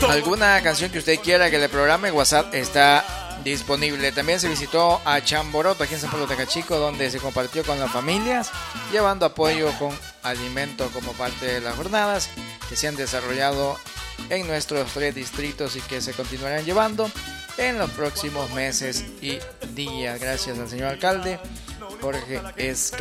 alguna canción que usted quiera que le programe, WhatsApp está disponible. También se visitó a Chamboroto, aquí en San Pablo Tecachico, donde se compartió con las familias, llevando apoyo con alimentos como parte de las jornadas que se han desarrollado en nuestros 3 distritos y que se continuarán llevando en los próximos meses y días. Gracias al señor alcalde Jorge Escalante.